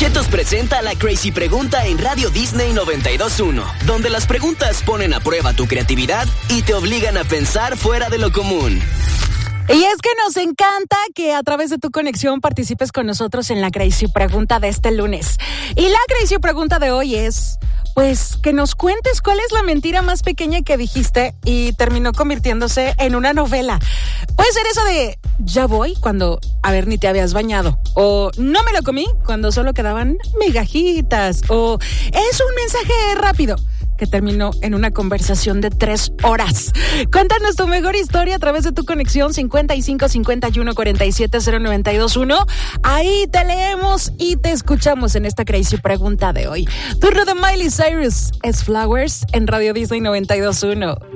Chetos presenta la Crazy Pregunta en Radio Disney 92.1, donde las preguntas ponen a prueba tu creatividad y te obligan a pensar fuera de lo común. Y es que nos encanta que a través de tu conexión participes con nosotros en la Crazy Pregunta de este lunes. Y la Crazy Pregunta de hoy es, pues, que nos cuentes cuál es la mentira más pequeña que dijiste y terminó convirtiéndose en una novela. Puede ser eso de, ya voy, cuando, ni te habías bañado. O, no me lo comí, cuando solo quedaban migajitas. O, es un mensaje rápido que terminó en una conversación de 3 horas. Cuéntanos tu mejor historia a través de tu conexión 55 51 47 0921. Ahí te leemos y te escuchamos en esta Crazy Pregunta de hoy. Turno de Miley Cyrus es Flowers en Radio Disney 92.1.